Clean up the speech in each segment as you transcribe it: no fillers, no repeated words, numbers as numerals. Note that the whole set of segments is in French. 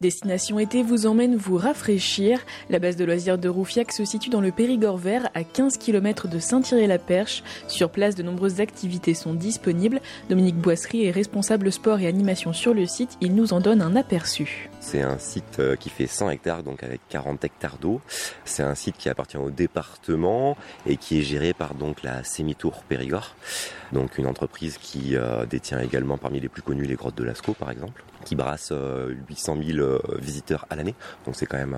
Destination été vous emmène vous rafraîchir. La base de loisirs de Roufiac se situe dans le Périgord vert, à 15 km de Saint-Thierry-la-Perche. Sur place, de nombreuses activités sont disponibles. Dominique Boisserie est responsable sport et animation sur le site. Il nous en donne un aperçu. C'est un site qui fait 100 hectares, donc avec 40 hectares d'eau. C'est un site qui appartient au département et qui est géré par donc la Sémitour Périgord. Donc une entreprise qui détient également parmi les plus connus les grottes de Lascaux par exemple, qui brasse 800 000 visiteurs à l'année. Donc c'est quand même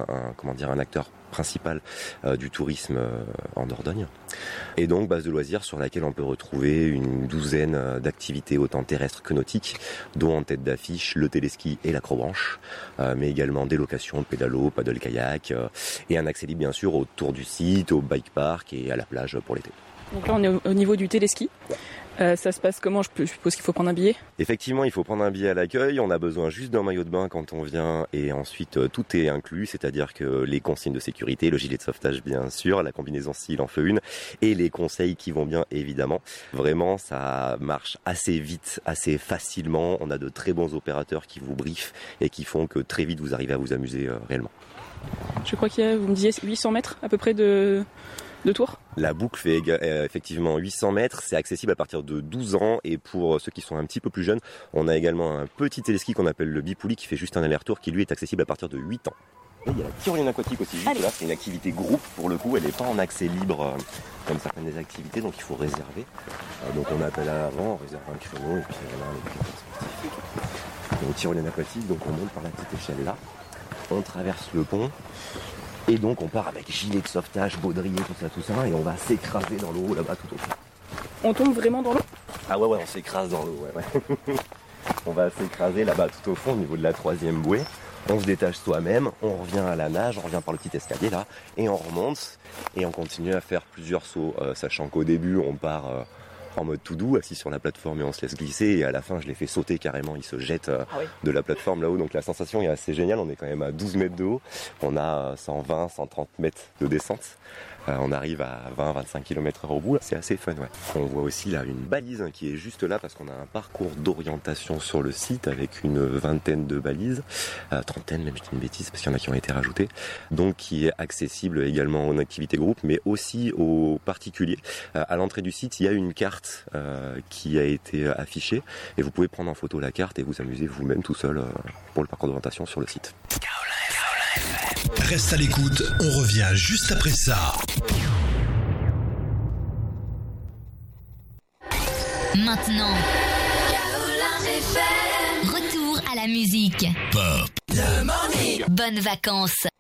un acteur principal du tourisme en Dordogne. Et donc base de loisirs sur laquelle on peut retrouver une douzaine d'activités autant terrestres que nautiques, dont en tête d'affiche le téléski et l'acrobranche, mais également des locations de pédalo, paddle kayak et un accès libre bien sûr autour du site, au bike park et à la plage pour l'été. Donc là on est au niveau du téléski. Ça se passe comment ? Je suppose qu'il faut prendre un billet ? Effectivement, il faut prendre un billet à l'accueil. On a besoin juste d'un maillot de bain quand on vient et ensuite tout est inclus, c'est-à-dire que les consignes de sécurité, le gilet de sauvetage bien sûr, la combinaison s'il en faut une et les conseils qui vont bien évidemment. Vraiment, ça marche assez vite, assez facilement. On a de très bons opérateurs qui vous briefent et qui font que très vite vous arrivez à vous amuser réellement. Je crois qu'il y a, vous me disiez, 800 mètres à peu près de tour. La boucle fait effectivement 800 mètres, c'est accessible à partir de 12 ans et pour ceux qui sont un petit peu plus jeunes, on a également un petit téléski qu'on appelle le bipouli qui fait juste un aller-retour qui lui est accessible à partir de 8 ans. Et il y a la tyrolienne aquatique aussi, juste là, c'est une activité groupe pour le coup, elle n'est pas en accès libre comme certaines des activités, donc il faut réserver. Donc on appelle à l'avant, on réserve un créneau et puis voilà, l'éducateur sportif. Donc tyrolienne aquatique, donc on monte par la petite échelle là, on traverse le pont. Et donc on part avec gilet de sauvetage, baudrier, tout ça, et on va s'écraser dans l'eau là-bas tout au fond. On tombe vraiment dans l'eau ? Ah ouais, on s'écrase dans l'eau, ouais. On va s'écraser là-bas tout au fond au niveau de la 3e bouée. On se détache soi-même, on revient à la nage, on revient par le petit escalier là, et on remonte, et on continue à faire plusieurs sauts, sachant qu'au début on part en mode tout doux, assis sur la plateforme et on se laisse glisser, et à la fin je les fais sauter carrément, ils se jettent de la plateforme là-haut, donc la sensation est assez géniale, on est quand même à 12 mètres de haut, on a 120, 130 mètres de descente, on arrive à 20-25 km/h au bout, là. C'est assez fun, ouais. On voit aussi là une balise qui est juste là parce qu'on a un parcours d'orientation sur le site avec une vingtaine de balises, trentaine même, je dis une bêtise parce qu'il y en a qui ont été rajoutées, donc qui est accessible également en activité groupe mais aussi aux particuliers. À l'entrée du site, il y a une carte qui a été affichée et vous pouvez prendre en photo la carte et vous amuser vous-même tout seul pour le parcours d'orientation sur le site. Reste à l'écoute, on revient juste après ça. Maintenant, retour à la musique. Pop. Bonnes vacances.